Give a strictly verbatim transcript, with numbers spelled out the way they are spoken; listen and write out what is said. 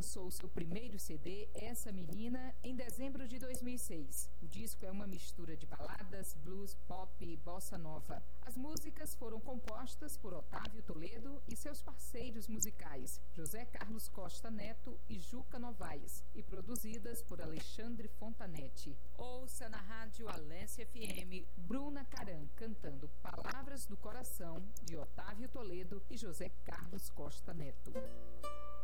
lançou seu primeiro C D, Essa Menina, em dezembro de dois mil e seis. O disco é uma mistura de baladas, blues, pop e bossa nova. As músicas foram compostas por Otávio Toledo e seus parceiros musicais, José Carlos Costa Neto e Juca Novaes, e produzidas por Alexandre Fontanetti. Ouça na rádio Alesse F M, Bruna Caram cantando Palavras do Coração, de Otávio Toledo e José Carlos Costa Neto.